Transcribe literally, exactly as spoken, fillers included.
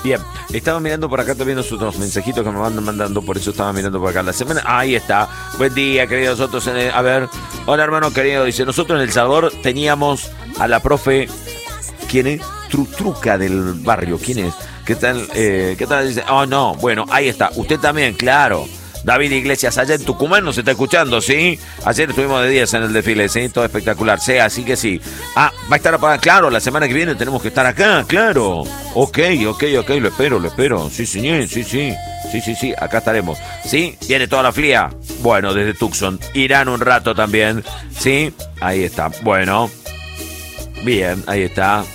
Bien, estaba mirando por acá también los otros mensajitos que me van mandando, por eso estaba mirando por acá la semana. Ahí está. Buen día, queridos nosotros. En el, a ver, hola hermano querido, dice, nosotros en El Salvador teníamos a la profe, ¿quién es? Tru, truca del barrio, ¿quién es? ¿Qué tal? Eh, ¿Qué tal? Dice, oh no, bueno, ahí está. Usted también, claro. David Iglesias, allá en Tucumán nos está escuchando, ¿sí? Ayer estuvimos de diez en el desfile, ¿sí? Todo espectacular, sí, así que sí. Ah, va a estar apagado, claro, la semana que viene tenemos que estar acá, claro. Ok, ok, ok, lo espero, lo espero. Sí, señor, sí, sí. Sí, sí, sí, acá estaremos. ¿Sí? Viene toda la flia. Bueno, desde Tucson. Irán un rato también, ¿sí? Ahí está. Bueno. Bien, ahí está.